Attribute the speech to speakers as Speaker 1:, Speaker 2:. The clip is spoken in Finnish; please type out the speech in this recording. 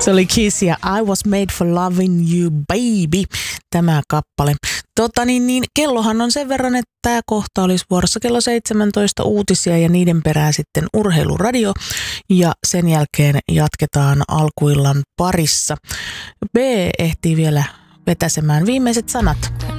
Speaker 1: Se oli Kiss ja I Was Made for Loving You Baby, tämä kappale. Kellohan on sen verran, että tämä kohta olisi vuorossa kello 17 uutisia ja niiden perään sitten urheiluradio. Ja sen jälkeen jatketaan alkuillan parissa. B ehtii vielä vetäsemään viimeiset sanat.